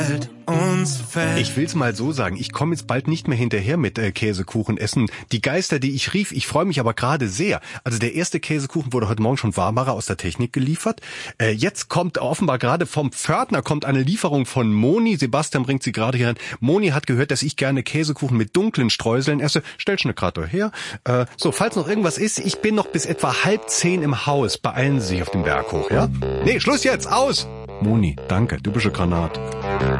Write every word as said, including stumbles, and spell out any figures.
uns fällt. Ich will's mal so sagen, ich komme jetzt bald nicht mehr hinterher mit äh, Käsekuchen essen. Die Geister, die ich rief, ich freue mich aber gerade sehr. Also der erste Käsekuchen wurde heute Morgen schon warmer aus der Technik geliefert. Äh, jetzt kommt offenbar gerade vom Pförtner kommt eine Lieferung von Moni. Sebastian bringt sie gerade hier rein. Moni hat gehört, dass ich gerne Käsekuchen mit dunklen Streuseln esse. Stell schnell gerade her. Äh, so, falls noch irgendwas ist, ich bin noch bis etwa halb zehn im Haus. Beeilen Sie sich auf den Berg hoch, ja? Nee, Schluss jetzt, aus! Moni, danke, du bist eine Granat.